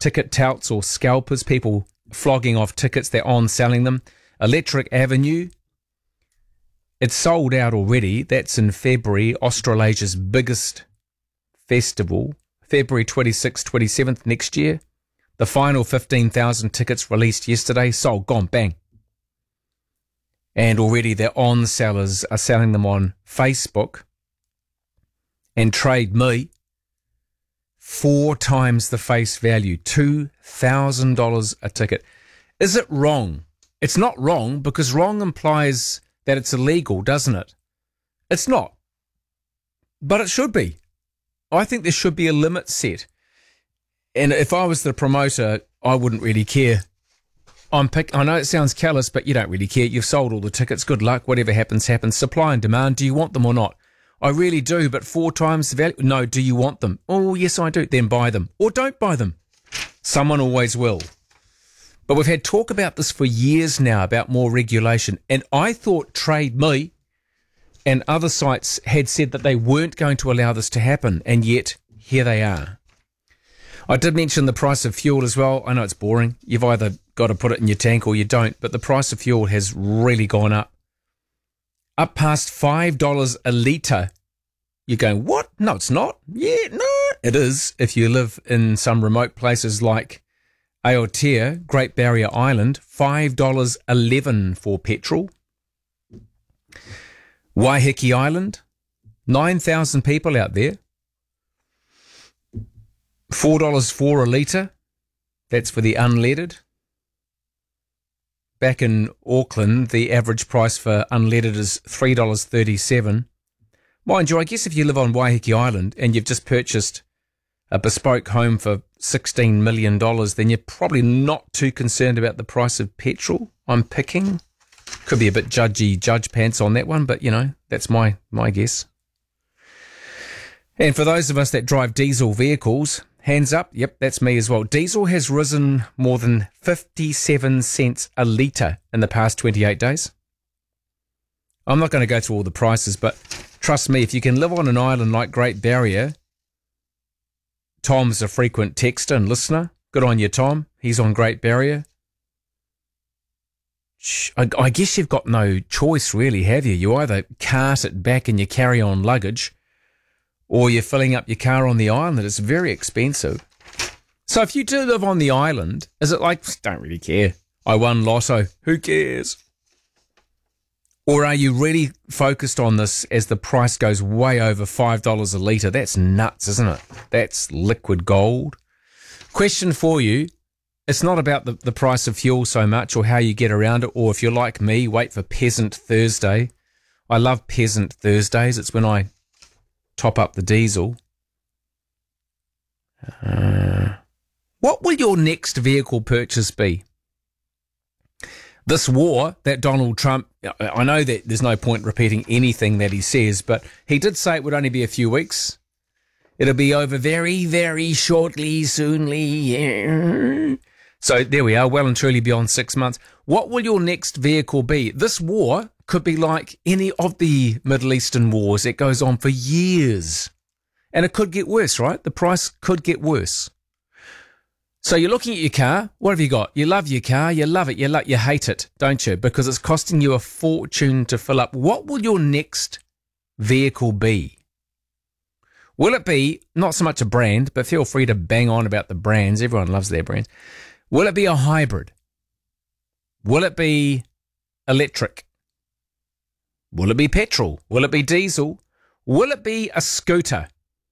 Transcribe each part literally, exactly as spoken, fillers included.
ticket touts or scalpers, people flogging off tickets, they're on selling them. Electric Avenue, it's sold out already. That's in February, Australasia's biggest festival, February twenty-sixth, twenty-seventh next year. The final fifteen thousand tickets released yesterday, sold, gone, bang. And already their on sellers are selling them on Facebook and Trade Me. Four times the face value, two thousand dollars a ticket. Is it wrong? It's not wrong, because wrong implies that it's illegal, doesn't it? It's not. But it should be. I think there should be a limit set. And if I was the promoter, I wouldn't really care. I'm pick. I know it sounds callous, but you don't really care. You've sold all the tickets. Good luck. Whatever happens, happens. Supply and demand. Do you want them or not? I really do, but four times the value. No, do you want them? Oh, yes, I do. Then buy them. Or don't buy them. Someone always will. But we've had talk about this for years now, about more regulation. And I thought Trade Me and other sites had said that they weren't going to allow this to happen. And yet, here they are. I did mention the price of fuel as well. I know it's boring. You've either got to put it in your tank or you don't. But the price of fuel has really gone up. Up past five dollars a litre. You're going, what? No, it's not. Yeah, no, it is. If you live in some remote places like Aotea, Great Barrier Island, five dollars eleven for petrol. Waiheke Island, nine thousand people out there. four dollars four a litre. That's for the unleaded. Back in Auckland, the average price for unleaded is three dollars thirty-seven. Mind you, I guess if you live on Waiheke Island and you've just purchased a bespoke home for sixteen million dollars, then you're probably not too concerned about the price of petrol. I'm picking. Could be a bit judgy, judge pants on that one, but, you know, that's my, my guess. And for those of us that drive diesel vehicles, hands up, yep, that's me as well. Diesel has risen more than fifty-seven cents a litre in the past twenty-eight days. I'm not going to go through all the prices, but trust me, if you can live on an island like Great Barrier, Tom's a frequent texter and listener. Good on you, Tom. He's on Great Barrier. I, I guess you've got no choice really, have you? You either cart it back in your carry-on luggage, or you're filling up your car on the island. It's very expensive. So if you do live on the island, is it like, don't really care, I won lotto, who cares? Or are you really focused on this as the price goes way over five dollars a litre? That's nuts, isn't it? That's liquid gold. Question for you, it's not about the, the price of fuel so much or how you get around it, or if you're like me, wait for Peasant Thursday. I love Peasant Thursdays. It's when I top up the diesel. Uh, what will your next vehicle purchase be? This war that Donald Trump, I know that there's no point repeating anything that he says, but he did say it would only be a few weeks. It'll be over very, very shortly, soonly. Yeah. So there we are, well and truly beyond six months. What will your next vehicle be? This war could be like any of the Middle Eastern wars. It goes on for years. And it could get worse, right? The price could get worse. So you're looking at your car. What have you got? You love your car. You love it. You love, you hate it, don't you? Because it's costing you a fortune to fill up. What will your next vehicle be? Will it be not so much a brand, but feel free to bang on about the brands. Everyone loves their brands. Will it be a hybrid? Will it be electric? Will it be petrol? Will it be diesel? Will it be a scooter?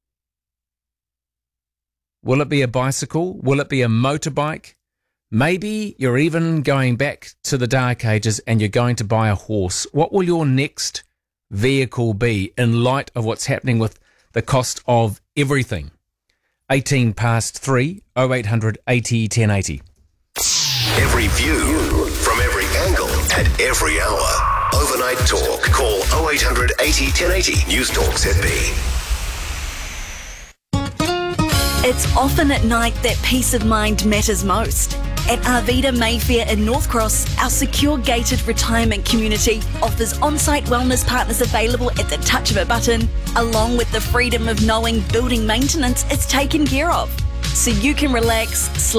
Will it be a bicycle? Will it be a motorbike? Maybe you're even going back to the dark ages and you're going to buy a horse. What will your next vehicle be in light of what's happening with the cost of everything? eighteen past three, oh eight hundred eighty ten eighty. Every view from every angle at every hour. Overnight Talk. Call oh eight hundred eighty ten eighty. News Talk Z B. It's often at night that peace of mind matters most. At Arvida Mayfair in North Cross, our secure gated retirement community offers on-site wellness partners available at the touch of a button, along with the freedom of knowing building maintenance is taken care of. So you can relax, sleep